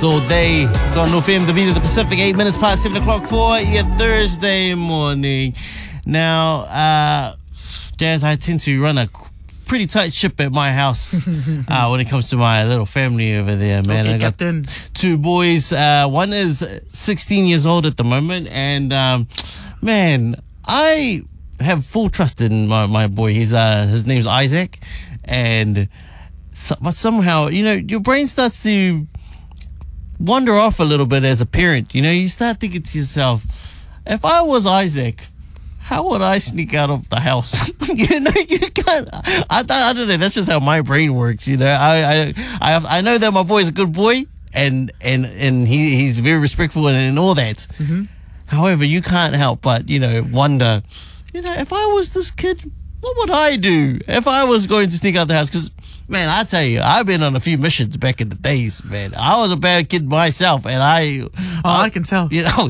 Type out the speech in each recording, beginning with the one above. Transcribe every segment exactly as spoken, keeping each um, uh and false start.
It's all day. It's on North M, the beat of the Pacific, eight minutes past seven o'clock for your Thursday morning. Now, uh, Jazz, I tend to run a pretty tight ship at my house uh, when it comes to my little family over there, man. Okay, I got Captain. two boys. Uh, one is sixteen years old at the moment, and um, man, I have full trust in my, my boy. He's uh, his name's Isaac, and so, but somehow, you know, your brain starts to wander off a little bit as a parent. You know, you start thinking to yourself, if I was Isaac, how would I sneak out of the house? you know, you can't. I, I, I don't know. That's just how my brain works. You know, I I I, have, I know that my boy is a good boy, and and and he he's very respectful and, and all that. Mm-hmm. However, you can't help but, you know, wonder, you know, if I was this kid, what would I do if I was going to sneak out the house? Because, man, I tell you, I've been on a few missions back in the days, man. I was a bad kid myself, and I... Oh, I, I can tell. You know,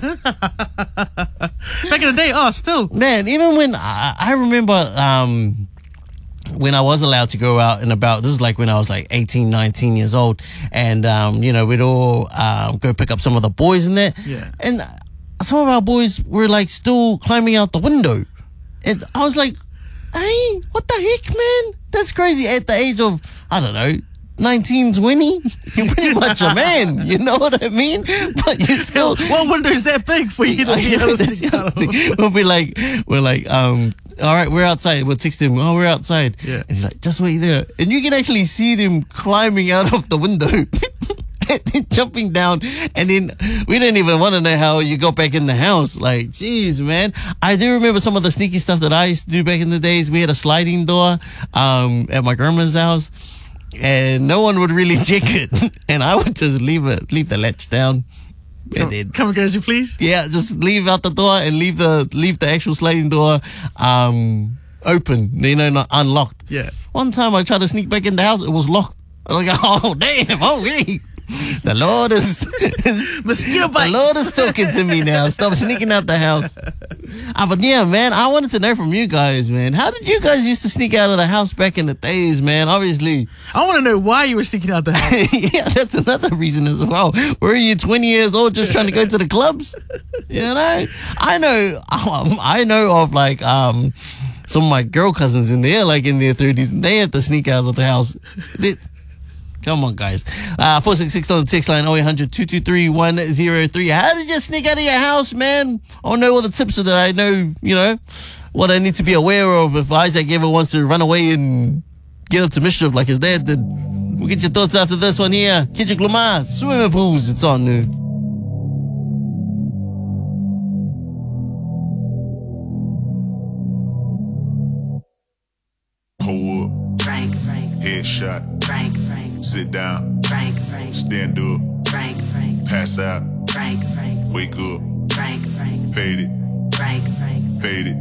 back in the day, oh, still. Man, even when... I, I remember um, when I was allowed to go out and about, this is like when I was like eighteen, nineteen years old, and, um, you know, we'd all um, go pick up some of the boys in there. Yeah. And some of our boys were like still climbing out the window. And I was like, hey, what the heck, man? That's crazy. At the age of, I don't know, nineteen, twenty, you're pretty much a man. You know what I mean? But you still... What window is that big for you to be able to sneak out of? We'll be like, we're like, um, all right, we're outside. We'll text him, oh, we're outside. Yeah. And he's like, just wait there. And you can actually see them climbing out of the window. And then jumping down, and then we didn't even want to know how you got back in the house. Like, jeez, man. I do remember some of the sneaky stuff that I used to do back in the days. We had a sliding door um, at my grandma's house, and no one would really check it. And I would just leave it, leave the latch down. Come, then, come and as you please. Yeah, just leave out the door and leave the leave the actual sliding door um, open. You know, not unlocked. Yeah. One time I tried to sneak back in the house, it was locked. I was like, oh damn, oh hey. The Lord is, is mosquito bites. The Lord is talking to me now. Stop sneaking out the house. Ah, but yeah, man, I wanted to know from you guys, man. How did you guys used to sneak out of the house back in the days, man? Obviously, I want to know why you were sneaking out the house. Yeah, that's another reason as well. Were you twenty years old just trying to go to the clubs? You know, I know, I know of like um some of my girl cousins in there, like in their thirties, and they have to sneak out of the house. They, Come on, guys. Uh, four six six on the text line, oh eight hundred, two two three, one oh three. How did you sneak out of your house, man? I don't know all the tips so that I know, you know, what I need to be aware of if Isaac ever wants to run away and get up to mischief like his dad did. We'll get your thoughts after this one here. Kendrick Lamar, Swimming Pools. It's on new. Hold up. Frank, Frank. Headshot. Frank, Frank. Sit down. Frank, Frank. Stand up. Frank, Frank. Pass out. Frank, Frank. Wake up. Frank, Frank. Fade it. Frank, Frank. Fade it.